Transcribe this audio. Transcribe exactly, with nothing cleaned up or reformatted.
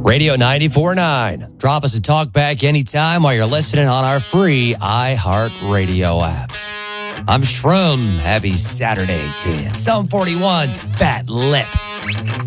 Radio ninety-four point nine. Drop us a talk back anytime while you're listening on our free iHeartRadio app. I'm Shroom. Happy Saturday to you. Psalm forty-one's Fat Lip.